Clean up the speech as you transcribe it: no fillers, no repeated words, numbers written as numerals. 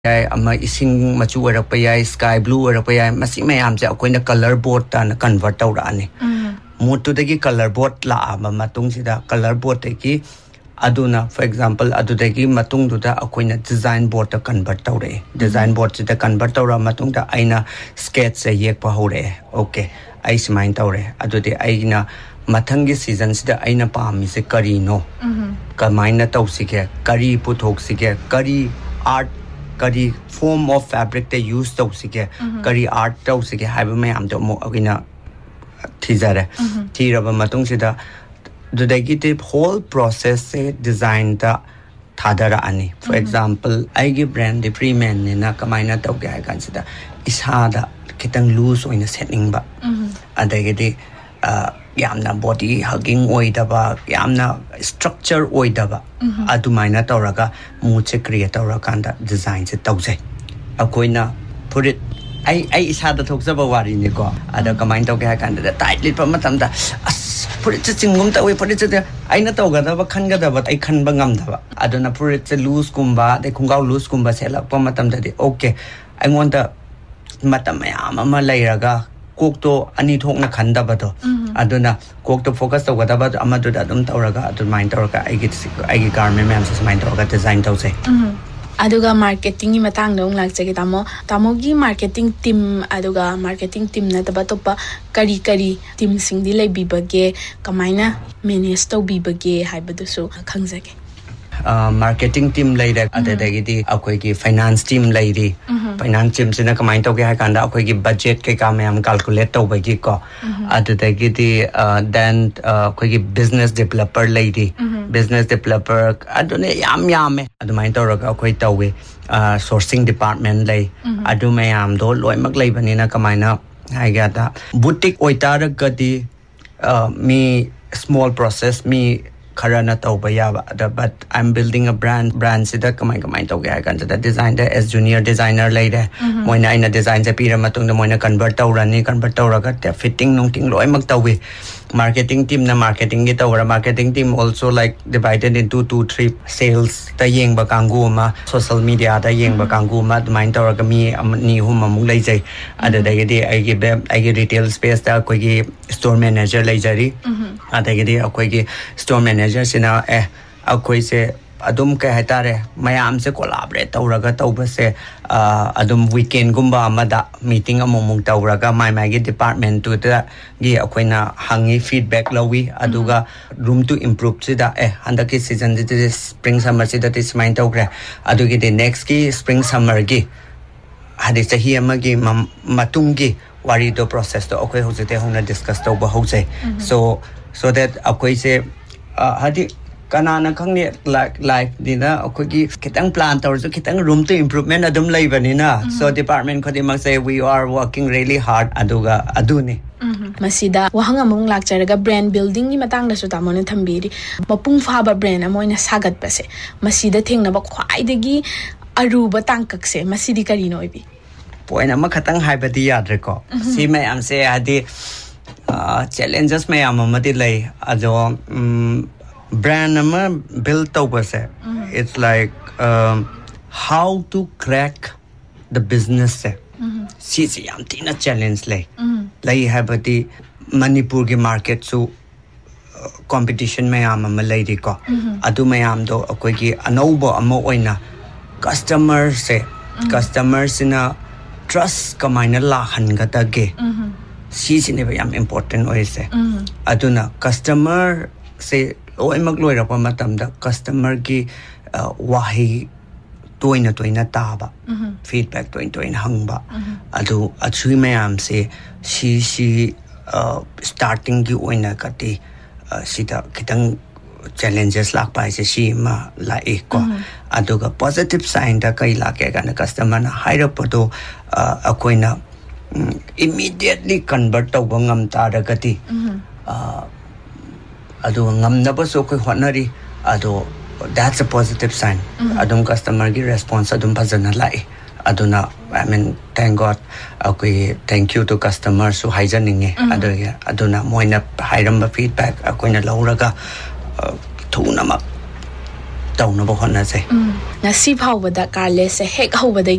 ama ising machu orakpa yai sky blue orakpa yai masi mayam se akoina color board ta na convert tawrani motu dagi color board la ama matung sida color board ki aduna for example adudagi matung duda akoina design board ta convert tawre design board sida convert tawra matung da aina sketch se yek pa hore okay ai simain tawre adudi aina mathangi season sida aina pami se kari no kamaina tawsike kari puthok sike kari art kari form of fabric they use to sike kari art to sike haiba mayam to mo agina thizare thiraba matung sida dudagi the whole process se design da thadara ani for example aigi brand the Freeman ni na kamaina to ga kan sida isada kitang loose oina setting ba adagi the yamna body hugging oidaba yamna structure oidaba adumaina tawraga mood se create tawrakanda design se tawsai akoina put it I isada thoksaba wari ni ko ada kamain tawge ha kanda tight lit pa matamda as put it chingum tawi put it aina tawgada ba khanga da ba ai khanba ngamda ba aduna put it loose kumba de khungau loose kumba selak pa matamda de okay I want the matam ama lairaga kokto ani thokna khandaba do aduna kokto focus tawgada ba amadu da dum tawraga adu mind tawraga ai garment mem se mind tawraga design tawse aduga marketing ni matang dong lakchagi tamo gi marketing team aduga marketing team na taba topa kari team sing di lai bibage kamaina manage to bibage haibadu so khangjage marketing team laida adadagi di akoi gi finance team laidi finance team sina kamain to ge ha kanda akoi gi budget ke ka mayam calculate to bagi ko adadagi di then akoi gi business developer laidi business developer adune yam adumain to raga akoi tawe sourcing department lai adu mayam do loimak laibani na kamaina haiga da boutique oitara gadi me small process me karana tawba yaba but I'm building a brand sida kamai to ga kan da designer as junior designer laide moina aina design se pira matung da moina convert tawraga te fitting nongting loi mak tawi marketing team na marketing gi tawra marketing team also like divided into 2-3 sales ta yeng ba kangu ma social media ta yeng ba kangu ma main tawraga mi ni hum amung lai jai ada da gi ai gi retail space ta koi gi store manager lai jari ada gi akoi gi store manager sina akoi se adum ka hatare mayam se collaborate tawraga tawba se adum weekend gumba amada meeting among tawraga my gi department to da gi akoina hangi feedback lawi aduga room to improve sida handaki season the spring summer sida this mind tawgra adugi the next gi spring summer gi hadi sahi amagi matungi wari do process to akoi hojite hona discuss tawba hojai so that akoi se hadi kanana khangni life dina akogi kitang plan tawsu kitang room to improvement adum laibani na so department khodi mak say we are working really hard aduga aduni masida wahanga mung lakcharaga brand building ni matang da su tamone thambiri mapung faba brand amoina sagat pase masida thengna ba khwai degi aruba tangkak se masidi kari noibi point ama khatang haibadi yadre ko si mai am se adi challenges mai amamadi lai ajo brand ama build tawbase it's like how to crack the business se si yam tina challenge lai habati manipur ge market su competition mayam ama lai ri ko adu mayam do akoi gi anobo ama oina customers ina trust kamaina la hangata ge si ne yam important oise aduna customer se oimak loira pa matamda customer gi wahi toina taba feedback toina hangba adu achui mayam se si starting gi oina kati sida kitang challenges lak pa se si ma la ko aduga positive sign da kai la ke ga na customer na hire podo akoina immediately convert to bangam taragati adu ngamna ba so koi honari adu that's a positive sign adum customer gi response adum bhajana lai aduna I mean thank God okay thank you to customers who haijaninge aduna moina hairam feedback akoina lauraga thuna ma tawna ba honna sai ngasi phawbada karle se hek hawbada